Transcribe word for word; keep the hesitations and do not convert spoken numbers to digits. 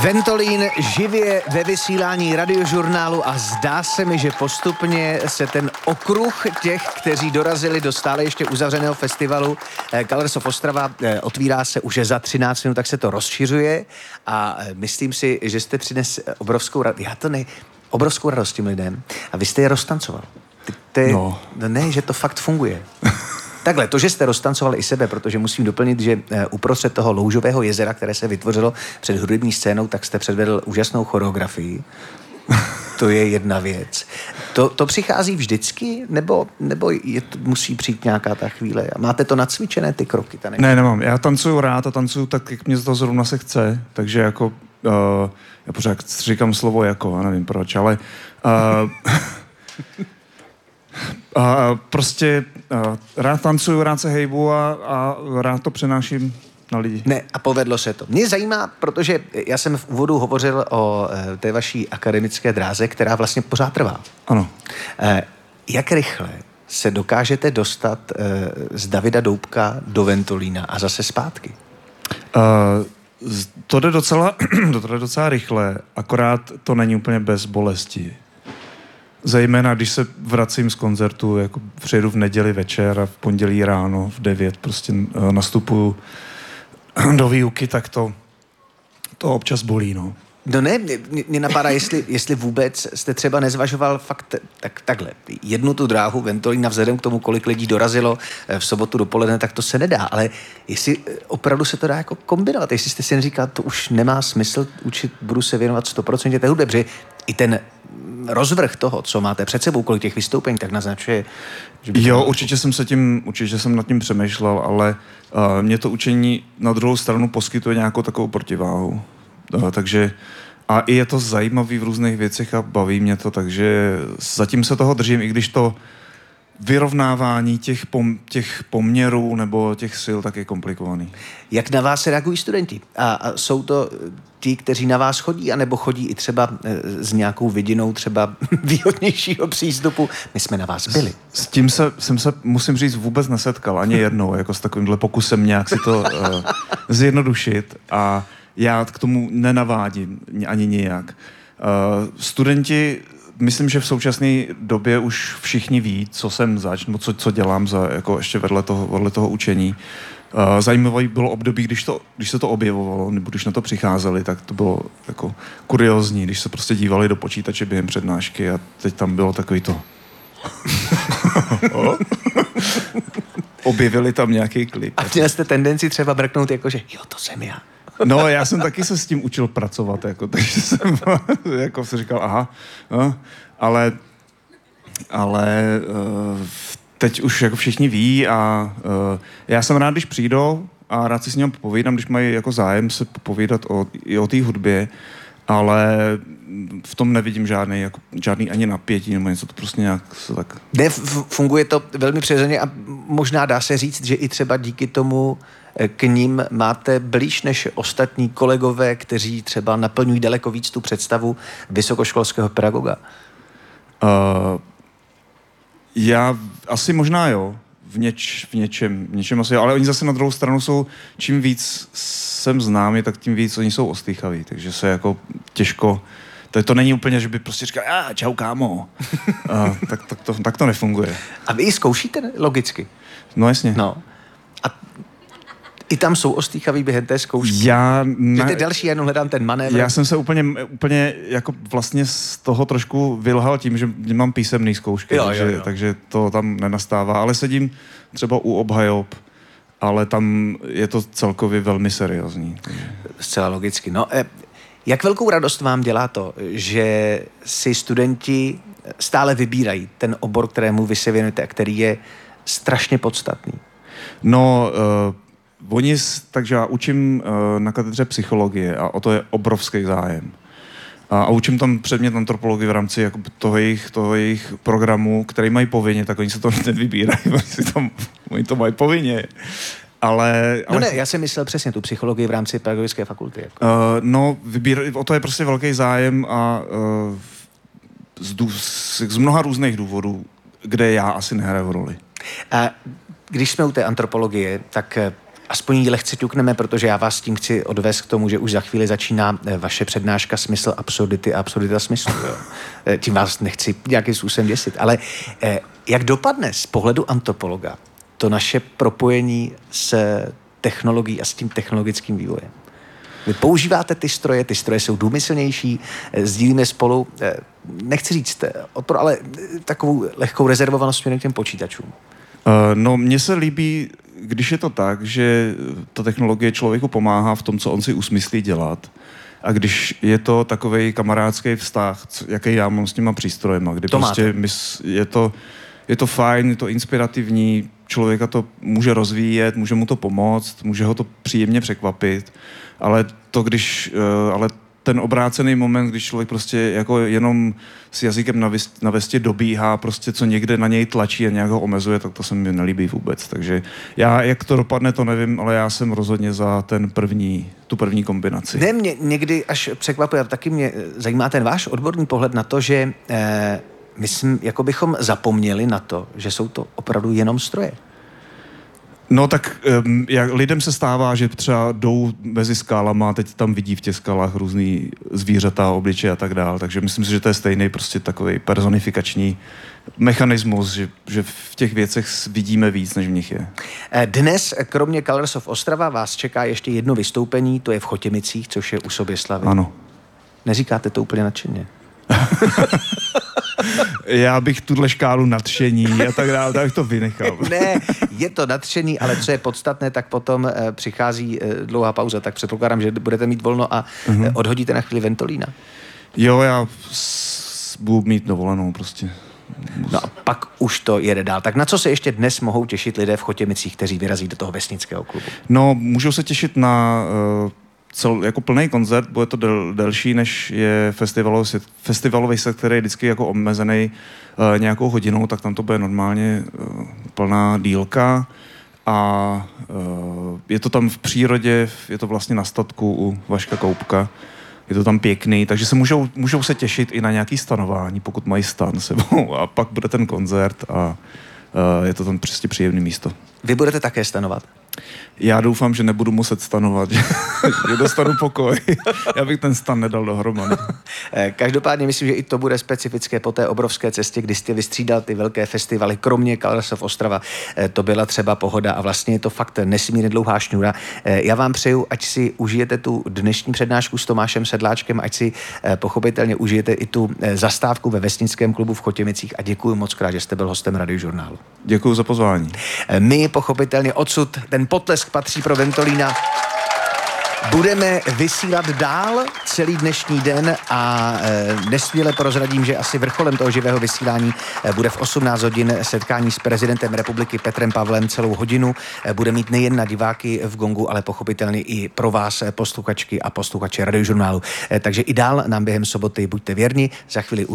Ventolín živě ve vysílání Radiožurnálu a zdá se mi, že postupně se ten okruh těch, kteří dorazili do stále ještě uzavřeného festivalu Colors of Ostrava, otvírá se už za třináct minut, tak se to rozšiřuje a myslím si, že jste přines obrovskou radost. Já to ne, obrovskou radost tím lidem a vy jste je roztancoval. To je, no. Ne, že to fakt funguje. Takhle, to, že jste roztancovali i sebe, protože musím doplnit, že uprostřed toho loužového jezera, které se vytvořilo před hudební scénou, tak jste předvedl úžasnou choreografii. To je jedna věc. To, to přichází vždycky, nebo, nebo je, musí přijít nějaká ta chvíle? Máte to nacvičené, ty kroky? Ta ne, nemám. Já tancuju rád a tancuju tak, jak mě to zrovna se chce, takže jako, uh, já pořád říkám slovo jako, já nevím proč, ale uh, uh, prostě uh, rád tancuju, rád se hejbu a, a rád to přenáším na lidi. Ne, a povedlo se to. Mě zajímá, protože já jsem v úvodu hovořil o e, té vaší akademické dráze, která vlastně pořád trvá. Ano. E, jak rychle se dokážete dostat e, z Davida Doubka do Ventolína a zase zpátky? Uh, to jde docela, to jde docela rychle, akorát to není úplně bez bolesti. Zejména, když se vracím z koncertu, jako přijedu v neděli večer a v pondělí ráno v devět prostě uh, nastupuju do výuky, tak to, to občas bolí, no. No ne, mě napadá, jestli, jestli vůbec jste třeba nezvažoval fakt tak, takhle. Jednu tu dráhu Ventolína vzhledem k tomu, kolik lidí dorazilo v sobotu dopoledne, tak to se nedá, ale jestli opravdu se to dá jako kombinovat, jestli jste si neříkal, to už nemá smysl učit, budu se věnovat sto procent té hudbě, protože i ten rozvrh toho, co máte před sebou, kolik těch vystoupení, tak naznačuje, že by Jo, to... určitě jsem se tím, určitě jsem nad tím přemýšlel, ale uh, mě to učení na druhou stranu poskytuje nějakou takovou protiváhu. Uh, takže a i je to zajímavý v různých věcech a baví mě to, takže zatím se toho držím, i když to vyrovnávání těch, pom, těch poměrů nebo těch sil tak je komplikovaný. Jak na vás reagují studenti? A, a jsou to ti, kteří na vás chodí, anebo chodí i třeba e, s nějakou vidinou třeba výhodnějšího přístupu? My jsme na vás byli. S, s tím se, jsem se, musím říct, vůbec nesetkal, ani jednou, jako s takovýmhle pokusem nějak si to uh, zjednodušit a já k tomu nenavádím ani nijak. Uh, studenti, myslím, že v současné době už všichni ví, co jsem zač, nebo co, co dělám za, jako ještě vedle toho, vedle toho učení. Uh, zajímavé bylo období, když, to, když se to objevovalo, nebo když na to přicházeli, tak to bylo jako kuriózní, když se prostě dívali do počítače během přednášky a teď tam bylo takový to... Objevili tam nějaký klip. A měl jste tendenci třeba brknout jako, že jo, to jsem já. No, já jsem taky se s tím učil pracovat, jako, takže jsem jako si říkal, aha, no, ale, ale uh, teď už jako všichni ví a uh, já jsem rád, když přijdou a rád si s ním popovídám, když mají jako zájem se popovídat o, i o té hudbě, ale v tom nevidím žádný, jako, žádný ani napětí nebo něco, to prostě nějak se tak... Ne, funguje to velmi přirozeně a možná dá se říct, že i třeba díky tomu k ním máte blíž než ostatní kolegové, kteří třeba naplňují daleko víc tu představu vysokoškolského pedagoga. Uh, já asi možná jo, v, něč, v něčem, v něčem asi jo, ale oni zase na druhou stranu jsou, čím víc jsem známý, tak tím víc oni jsou ostýchaví, takže se jako těžko, to, to není úplně, že by prostě říkal, a čau kámo, uh, tak, tak, to, tak to nefunguje. A vy ji zkoušíte logicky? No jasně. No. A i tam jsou ostýchaví během té zkoušky. Já... Ne... Že ty další, jenom hledám ten manévr. Já jsem se úplně, úplně jako vlastně z toho trošku vylhal tím, že mám písemný zkoušky, jo, takže, jo, jo. takže to tam nenastává. Ale sedím třeba u obhajob, ale tam je to celkově velmi seriózní. Zcela logicky. No, jak velkou radost vám dělá to, že si studenti stále vybírají ten obor, kterému vy se věnujete a který je strašně podstatný? No... Uh, Oni, takže já učím uh, na katedře psychologie a o to je obrovský zájem. A, a učím tam předmět antropologie v rámci jako toho, jejich, toho jejich programu, který mají povinně, tak oni se to nevybírají, oni, si tam, oni to mají povinně. Ale, no ale... ne, já jsem myslel přesně tu psychologii v rámci pedagogické fakulty. Jako. Uh, no, vybíra, o to je prostě velký zájem a uh, z, dů, z, z mnoha různých důvodů, kde já asi nehraju roli. A když jsme u té antropologie, tak aspoň ji lehce ťukneme, protože já vás tím chci odvést k tomu, že už za chvíli začíná vaše přednáška Smysl absurdity a absurdita smyslu. Jo. Tím vás nechci nějakým způsobem děsit, ale jak dopadne z pohledu antropologa to naše propojení s technologií a s tím technologickým vývojem? Vy používáte ty stroje, ty stroje jsou důmyslnější, sdílíme spolu, nechci říct, ale takovou lehkou rezervovanost směrem k těm počítačům. No, mně se líbí, když je to tak, že ta technologie člověku pomáhá v tom, co on si usmyslí dělat. A když je to takovej kamarádský vztah, jaký já mám s těma přístrojema, kdy to prostě je to, je to fajn, je to inspirativní, člověka to může rozvíjet, může mu to pomoct, může ho to příjemně překvapit, ale to, když, ale ten obrácený moment, když člověk prostě jako jenom s jazykem na, vest, na vestě dobíhá, prostě co někde na něj tlačí a nějak ho omezuje, tak to se mi nelíbí vůbec. Takže já, jak to dopadne, to nevím, ale já jsem rozhodně za ten první, tu první kombinaci. Ne, mě někdy až překvapuje, taky mě zajímá ten váš odborný pohled na to, že eh, myslím, jako bychom zapomněli na to, že jsou to opravdu jenom stroje. No tak um, jak lidem se stává, že třeba jdou mezi skálama a teď tam vidí v těch skalách různý zvířata, obličeje a tak dále, takže myslím si, že to je stejný prostě takový personifikační mechanismus, že, že v těch věcech vidíme víc, než v nich je. Dnes, kromě Colors of Ostrava, vás čeká ještě jedno vystoupení, to je v Chotěmicích, což je u Soběslavy. Ano. Neříkáte to úplně nadšeně? Já bych tuhle škálu nadšení a tak dále, tak bych to vynechal. Ne, je to nadšení, ale co je podstatné, tak potom e, přichází e, dlouhá pauza, tak předpokládám, že budete mít volno a uh-huh. e, odhodíte na chvíli Ventolína. Jo, já s, budu mít dovolenou prostě. No a pak už to jede dál. Tak na co se ještě dnes mohou těšit lidé v Chotěmicích, kteří vyrazí do toho vesnického klubu? No, můžou se těšit na... Uh, Cel, jako plný koncert, bude to del, delší, než je festivalový set, festivalový set, který je vždycky jako omezený uh, nějakou hodinou, tak tam to bude normálně uh, plná dílka a uh, je to tam v přírodě, je to vlastně na statku u Vaška Koupka, je to tam pěkný, takže se můžou, můžou se těšit i na nějaký stanování, pokud mají stan sebou a pak bude ten koncert a uh, je to tam prostě příjemné místo. Vy budete také stanovat? Já doufám, že nebudu muset stanovat, že, že dostanu pokoj. Já bych ten stan nedal dohromady. Každopádně myslím, že i to bude specifické po té obrovské cestě, kdy jste vystřídal ty velké festivaly, kromě Colors of Ostrava. To byla třeba Pohoda a vlastně je to fakt nesmírně dlouhá šňůra. Já vám přeju, ať si užijete tu dnešní přednášku s Tomášem Sedláčkem, ať si pochopitelně užijete i tu zastávku ve vesnickém klubu v Chotěmicích a děkuji moc krát, že jste byl hostem Radiožurnálu. Děkuji za pozvání. My pochopitelně odsud ten potlesk patří pro Ventolína. Budeme vysílat dál celý dnešní den a e, nesměle prozradím, že asi vrcholem toho živého vysílání e, bude v osmnáct hodin setkání s prezidentem republiky Petrem Pavlem celou hodinu. E, bude mít nejen na diváky v Gongu, ale pochopitelně i pro vás posluchačky a posluchače Radiožurnálu. E, takže i dál nám během soboty buďte věrni. Za chvíli